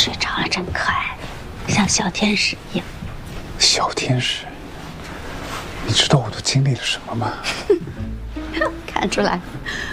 睡着了，真可爱，像小天使一样。 小天使，你知道我都经历了什么吗？ 看出来，